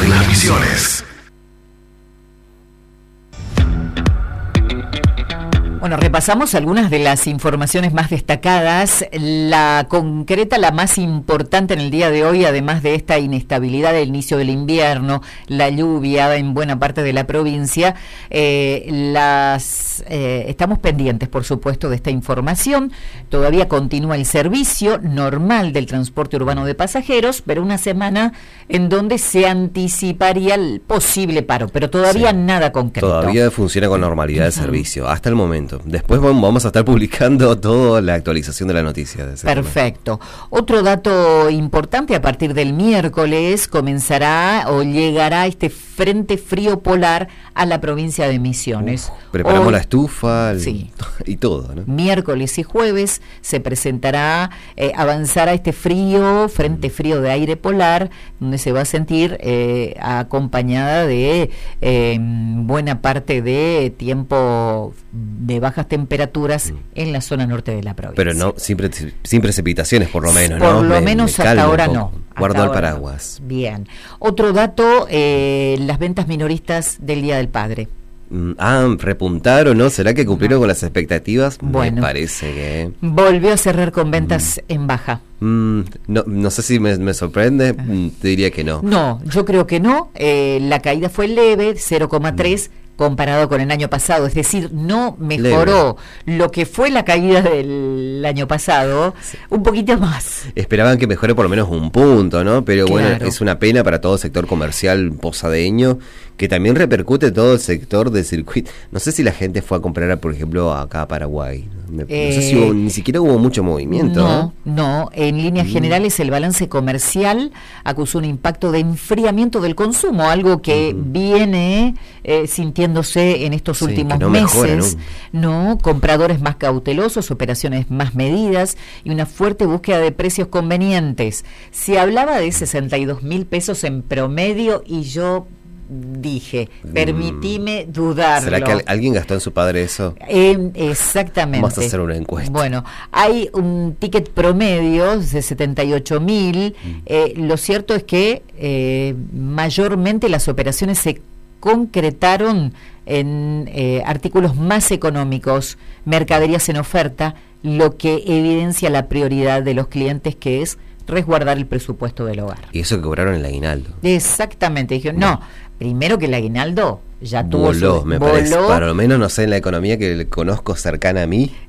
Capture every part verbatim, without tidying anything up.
de las Misiones. Bueno, repasamos algunas de las informaciones más destacadas. La concreta, la más importante en el día de hoy, además de esta inestabilidad del inicio del invierno, la lluvia en buena parte de la provincia, eh, las eh, estamos pendientes, por supuesto, de esta información. Todavía continúa el servicio normal del transporte urbano de pasajeros, pero una semana en donde se anticiparía el posible paro, pero todavía sí, nada concreto. Todavía funciona con normalidad uh-huh. el servicio, hasta el momento. Después vamos a estar publicando toda la actualización de la noticia. De Perfecto. Tema. Otro dato importante, a partir del miércoles comenzará o llegará este frente frío polar a la provincia de Misiones. Uf, preparamos Hoy, la estufa el, sí. y todo, ¿no? Miércoles y jueves se presentará, eh, avanzará este frío, frente frío de aire polar, donde se va a sentir eh, acompañada de eh, buena parte de tiempo de bajas temperaturas mm. en la zona norte de la provincia. Pero no, sin, pre- sin precipitaciones por lo menos, por ¿no? Por lo me, menos me hasta ahora no. Guardo el paraguas. No. Bien. Otro dato, eh, las ventas minoristas del Día del Padre. Mm, ah, repuntaron, ¿no? ¿Será que cumplieron no. con las expectativas? Bueno. Me parece que... Volvió a cerrar con ventas mm. en baja. Mm, no, no sé si me, me sorprende, mm, te diría que no. No, yo creo que no. Eh, la caída fue leve, cero coma tres. Mm. comparado con el año pasado, es decir, no mejoró Leve. Lo que fue la caída del año pasado, sí. un poquito más. Esperaban que mejore por lo menos un punto, ¿no? Pero claro. bueno, es una pena para todo el sector comercial posadeño, que también repercute todo el sector del circuito. No sé si la gente fue a comprar, por ejemplo, acá a Paraguay. Me, eh, no sé si hubo, ni siquiera hubo mucho movimiento. No, no, no. En líneas mm. generales el balance comercial acusó un impacto de enfriamiento del consumo, algo que mm. viene eh, sintiéndose en estos sí, últimos no meses. Mejora, ¿no? no, compradores más cautelosos, operaciones más medidas y una fuerte búsqueda de precios convenientes. Se hablaba de sesenta y dos mil pesos en promedio y yo dije, permitime mm. dudarlo. ¿Será que alguien gastó en su padre eso? Eh, exactamente. Vamos a hacer una encuesta. Bueno, hay un ticket promedio de setenta y ocho mil. Mm. Eh, lo cierto es que eh, mayormente las operaciones se concretaron en eh, artículos más económicos, mercaderías en oferta, lo que evidencia la prioridad de los clientes, que es resguardar el presupuesto del hogar. Y eso que cobraron el aguinaldo. Exactamente, dijeron, no, primero que el aguinaldo ya tuvo voló, su, me voló. parece, para lo menos no sé, en la economía que conozco cercana a mí.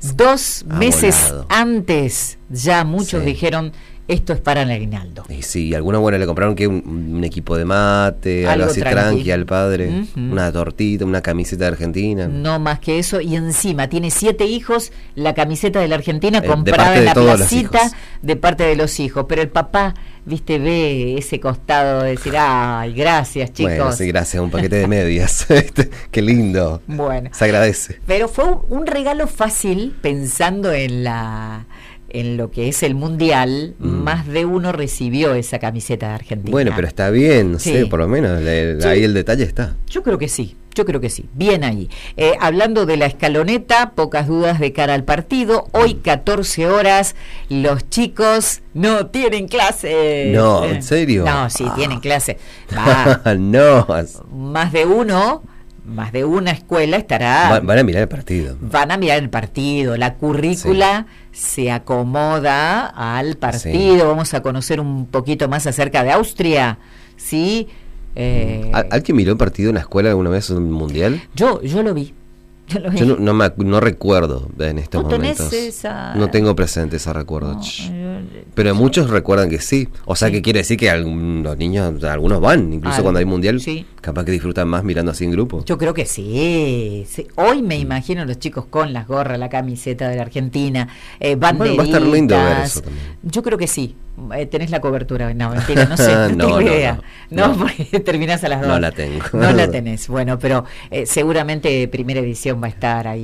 Dos ha meses volado. Antes ya muchos sí. dijeron, esto es para el aguinaldo. Y sí, algunos bueno le compraron que un, un equipo de mate, algo, algo así tranqui. tranqui al padre, uh-huh. una tortita, una camiseta de Argentina. No más que eso, y encima tiene siete hijos, la camiseta de la Argentina eh, comprada en la placita de parte de los hijos, pero el papá, viste, ve ese costado de decir, ay, gracias chicos. Bueno, sí, gracias, un paquete de medias, qué lindo. Bueno. Se agradece. Pero fue un regalo fácil pensando en la... en lo que es el mundial, mm. más de uno recibió esa camiseta de Argentina. Bueno, pero está bien, no sí. sé, por lo menos le, sí. ahí el detalle está. Yo creo que sí, yo creo que sí, bien ahí. Eh, hablando de la escaloneta, pocas dudas de cara al partido. Hoy catorce horas, los chicos no tienen clase. No, ¿en serio? No, sí, ah. tienen clase. Va, no. Más de uno... más de una escuela estará... Va, van a mirar el partido. Van a mirar el partido. La currícula sí. se acomoda al partido. Sí. Vamos a conocer un poquito más acerca de Austria. ¿Sí? Eh, ¿Alguien miró el partido en la escuela alguna vez en un mundial? Yo, yo lo vi. Yo, lo vi. yo no, no, me, no recuerdo en estos ¿No momentos. tenés esa... No tengo presente ese recuerdo. No, yo, Pero yo, muchos recuerdan que sí. O sea, sí. que quiere decir que algún, los niños, algunos van, incluso ah, cuando hay mundial, sí. capaz que disfrutan más mirando así en grupo. Yo creo que sí. sí. Hoy me imagino los chicos con las gorras, la camiseta de la Argentina, eh, banderitas. Bueno, va a estar lindo ver eso también. Yo creo que sí. Eh, tenés la cobertura. No, mentira, no sé, no, no tengo no, idea. No, no, no. porque terminás a las dos. No la tengo. No la tenés. Bueno, pero eh, seguramente Primera Edición va a estar ahí.